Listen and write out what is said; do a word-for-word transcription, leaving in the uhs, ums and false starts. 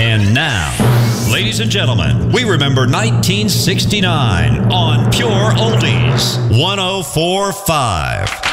And now, ladies and gentlemen, we remember nineteen sixty-nine on Pure Oldies one oh four point five.